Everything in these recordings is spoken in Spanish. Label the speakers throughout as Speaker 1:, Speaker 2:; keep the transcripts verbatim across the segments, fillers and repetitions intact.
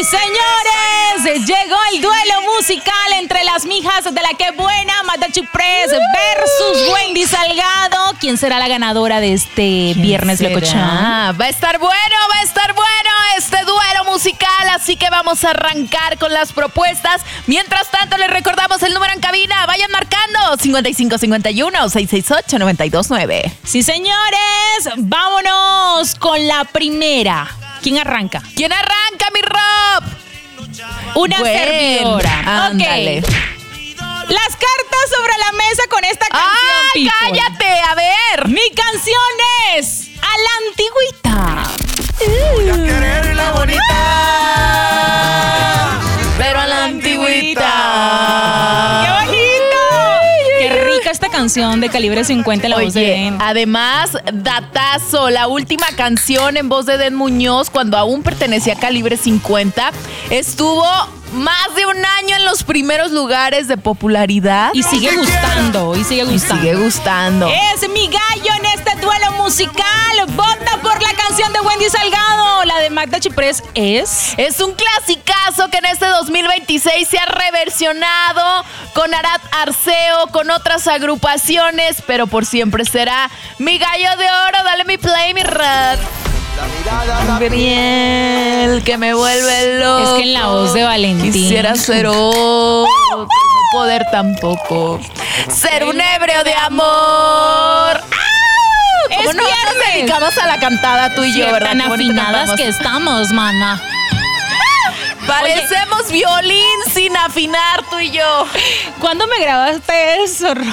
Speaker 1: señores, llegó el duelo musical entre las mijas de La Que Buena, Magda Chiprés versus Wendy Salgado. ¿Quién será la ganadora de este viernes locochón?
Speaker 2: Va a estar bueno, va a estar bueno este duelo musical, así que vamos a arrancar con las propuestas. Mientras tanto, les recordamos el número en cabina. Vayan marcando cincuenta y cinco cincuenta y uno, seiscientos sesenta y ocho, noventa y dos nueve.
Speaker 1: Sí, señores, vámonos con la primera. ¿Quién arranca?
Speaker 2: ¿Quién arranca, mi Rob?
Speaker 1: Una
Speaker 2: Bueno,
Speaker 1: servidora.
Speaker 2: ándale.
Speaker 1: Ok. Las cartas sobre la mesa con esta canción.
Speaker 2: ¡Ah,
Speaker 1: people.
Speaker 2: cállate! A ver.
Speaker 1: Mi canción es A la Antigüita.
Speaker 3: Voy a querer la bonita,
Speaker 2: pero a la antigüita.
Speaker 1: ¡Qué bonito! ¡Qué rica esta canción de Calibre cincuenta en la voz de
Speaker 2: Oye,
Speaker 1: Den!
Speaker 2: además, datazo, la última canción en voz de Den Muñoz, cuando aún pertenecía a Calibre cincuenta, estuvo más de un año en los primeros lugares de popularidad.
Speaker 1: Y sigue gustando, y sigue
Speaker 2: Y
Speaker 1: gustando.
Speaker 2: sigue gustando.
Speaker 1: Es mi gallo en este duelo musical. Vota por la canción de Wendy Salgado. La de Magda Chiprés es...
Speaker 2: Es un clasicazo que en este dos mil veintiséis se ha reversionado con Arat Arceo, con otras agrupaciones, pero por siempre será mi gallo de oro. Dale mi play, mi rat.
Speaker 3: la mirada, la
Speaker 2: Gabriel, que me vuelve loco.
Speaker 1: Es que en la voz de Valentín.
Speaker 2: Quisiera ser otro, no poder tampoco ser un ebrio de amor.
Speaker 1: Es
Speaker 2: ¿Cómo no nos
Speaker 1: viernes.
Speaker 2: dedicamos a la cantada tú y yo, verdad?
Speaker 1: Tan
Speaker 2: Qué bonito
Speaker 1: afinadas
Speaker 2: cantamos.
Speaker 1: que estamos, mana.
Speaker 2: Parecemos violín sin afinar tú y yo.
Speaker 1: ¿Cuándo me grabaste eso, Rob?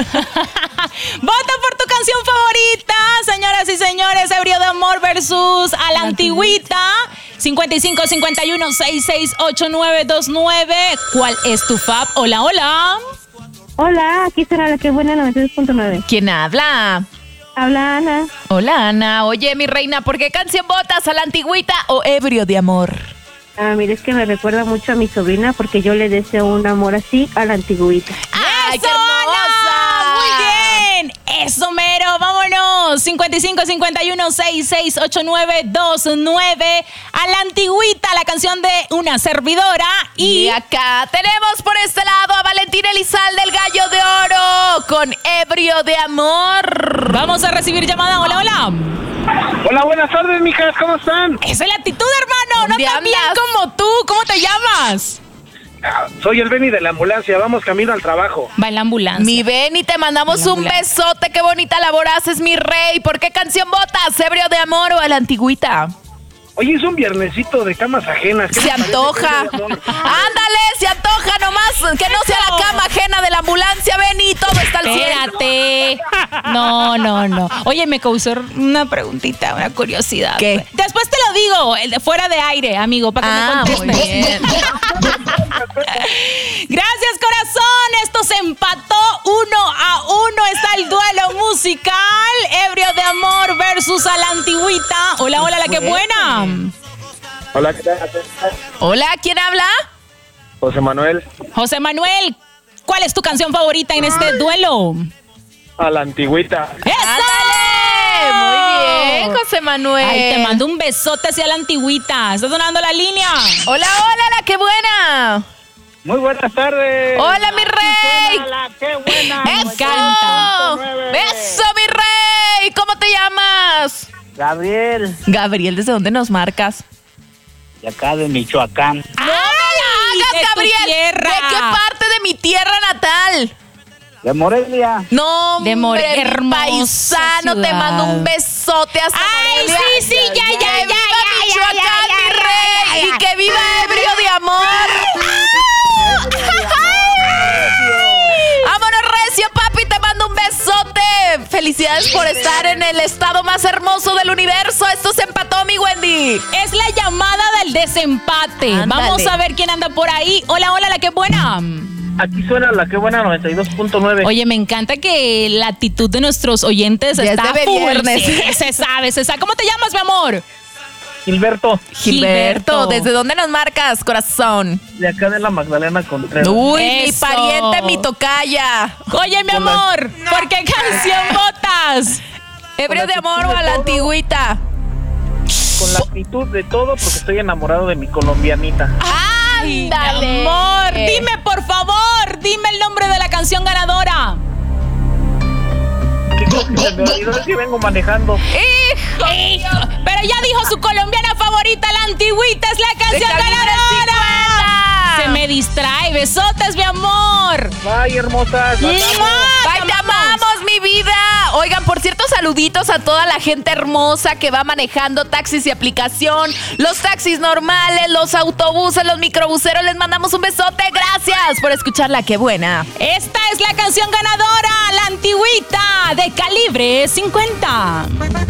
Speaker 1: Vota por tu canción favorita, señoras y señores. Ebrio de Amor versus A la Antigüita. cincuenta y cinco cincuenta y uno, sesenta y seis, ochenta y nueve veintinueve. ¿Cuál es tu fab? Hola, hola.
Speaker 4: Hola, aquí será La Que Buena noventa y dos punto nueve.
Speaker 2: ¿Quién habla?
Speaker 4: Habla Ana.
Speaker 2: Hola, Ana. Oye, mi reina, ¿por qué canción votas? ¿A la Antigüita o Ebrio de Amor?
Speaker 4: Ah, mire, es que me recuerda mucho a mi sobrina porque yo le deseo un amor así a la antigüita.
Speaker 2: ¡Ay,
Speaker 1: ¡Eso,
Speaker 2: qué hermosa!
Speaker 1: Ana! Muy bien. Eso, mero. Vámonos. cincuenta y cinco cincuenta y uno, sesenta y seis, ochenta y nueve veintinueve. A la Antigüita, la canción de una servidora.
Speaker 2: Y
Speaker 1: Y
Speaker 2: acá tenemos por este lado a Valentín Elizalde, el gallo de oro, con Ebrio de Amor.
Speaker 1: vamos a recibir llamada. Hola, hola.
Speaker 5: Hola, buenas tardes, mijas, ¿cómo están?
Speaker 1: Esa es la actitud, hermano. No
Speaker 2: ¿Dónde
Speaker 1: tan bien
Speaker 2: andas?
Speaker 1: como tú. ¿Cómo te llamas?
Speaker 5: Ah, Soy el Benny de la ambulancia, vamos camino al trabajo.
Speaker 1: Va en la ambulancia.
Speaker 2: Mi Benny, te mandamos
Speaker 1: La
Speaker 2: un
Speaker 1: ambulancia.
Speaker 2: besote. Qué bonita labor haces, mi rey. ¿Por qué canción votas? ¿Ebrio de Amor o a la Antigüita?
Speaker 5: Oye, es un viernesito de camas ajenas. ¿Qué
Speaker 2: Se
Speaker 5: te parece,
Speaker 2: antoja.
Speaker 5: Ebrio de Amor?
Speaker 2: Ándale, se antoja nomás. Que no sea la cama ajena de la ambulancia, Benny. Todo está al cielo.
Speaker 1: Espérate. No, no, no. Oye, me causó una preguntita, una curiosidad.
Speaker 2: ¿Qué?
Speaker 1: Después te lo digo, el de fuera de aire, amigo, para que
Speaker 2: Ah,
Speaker 1: me
Speaker 2: muy
Speaker 1: contestes.
Speaker 2: bien.
Speaker 1: Gracias, corazón. Esto se empató uno a uno. Está el duelo musical. Ebrio de Amor versus A la Antigüita. Hola, hola, la que buena.
Speaker 5: Hola, ¿qué tal?
Speaker 2: Hola, ¿quién habla?
Speaker 5: José Manuel,
Speaker 1: José Manuel, ¿cuál es tu canción favorita en este duelo?
Speaker 5: a la Antigüita.
Speaker 1: ¡Eso!
Speaker 2: Ándale. Muy bien, José Manuel.
Speaker 1: Ay, te mando un besote hacia la Antigüita. ¿Está sonando la línea?
Speaker 2: Hola, hola, la que buena.
Speaker 5: Muy buenas tardes.
Speaker 2: Hola, mi rey.
Speaker 5: Hola, qué buena.
Speaker 1: Me
Speaker 2: ¡Eso!
Speaker 1: encanta.
Speaker 2: ¡Eso, mi rey! ¿Cómo te llamas?
Speaker 6: Gabriel,
Speaker 2: Gabriel, ¿desde dónde nos marcas?
Speaker 6: de acá de Michoacán.
Speaker 2: ¡No me la hagas,
Speaker 1: de tu
Speaker 2: Gabriel!
Speaker 1: tierra.
Speaker 2: ¿De qué parte de mi tierra natal?
Speaker 6: De Morelia.
Speaker 2: No,
Speaker 1: De More-
Speaker 2: hombre, mi
Speaker 1: hermosa
Speaker 2: paisano, te
Speaker 1: ciudad.
Speaker 2: mando un besote hasta
Speaker 1: Ay,
Speaker 2: Morelia.
Speaker 1: sí, sí, ya, ya,
Speaker 2: ¡Que
Speaker 1: ya,
Speaker 2: viva
Speaker 1: ya,
Speaker 2: Michoacán,
Speaker 1: ya, ya,
Speaker 2: mi
Speaker 1: ya,
Speaker 2: rey!
Speaker 1: ya, ya.
Speaker 2: ¡Y que viva Ebrio de Amor! ¡Vámonos, recio, papi! Te mando un besote. Felicidades por estar en el estado más hermoso del universo. Esto se empató, mi Wendy.
Speaker 1: Es la llamada del desempate.
Speaker 2: Ándale.
Speaker 1: Vamos a ver quién anda por ahí. Hola, hola, la que buena.
Speaker 5: Aquí suena la qué buena noventa y dos punto nueve.
Speaker 1: Oye, me encanta que la actitud de nuestros oyentes
Speaker 2: Ya es
Speaker 1: está
Speaker 2: de
Speaker 1: full.
Speaker 2: viernes.
Speaker 1: Sí, se sabe, se sabe. ¿Cómo te llamas, mi amor?
Speaker 5: Gilberto,
Speaker 1: Gilberto.
Speaker 2: ¿desde dónde nos marcas, corazón?
Speaker 5: de acá de la Magdalena Contreras.
Speaker 2: Uy, mi
Speaker 1: Eso.
Speaker 2: pariente, mi tocaya.
Speaker 1: Oye, mi amor, ¿por qué canción votas?
Speaker 2: ¿Ebrio de amor o a la antigüita?
Speaker 5: con la actitud de todo porque estoy enamorado de mi colombianita.
Speaker 1: Ay,
Speaker 2: ¡Ándale!
Speaker 1: amor, dime por favor, dime el nombre de la canción ganadora.
Speaker 5: ¿Qué cosa se me olvidó? Es que vengo manejando.
Speaker 2: ¡Hijo!
Speaker 1: Hijo, pero ya dijo su colombiana favorita, la Antigüita es la canción
Speaker 2: De Calibre
Speaker 1: ganadora.
Speaker 2: cincuenta.
Speaker 1: Se me distrae, besotes, mi amor.
Speaker 5: Bye, hermosas. las amo.
Speaker 2: ¡Bye, te amamos, mi vida! Oigan, por cierto, saluditos a toda la gente hermosa que va manejando taxis y aplicación, los taxis normales, los autobuses, los microbuseros. Les mandamos un besote. Gracias por escucharla. ¡Qué buena!
Speaker 1: Esta es la canción ganadora, la Antigüita de Calibre cincuenta.